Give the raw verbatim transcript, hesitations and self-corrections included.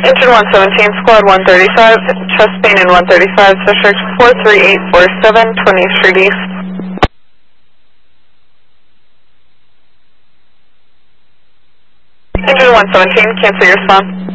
Engine one seventeen, Squad one thirty-five, chest pain in one thirty-five, subject four three eight four seven, twentieth Street East. Engine one seventeen, cancel your response.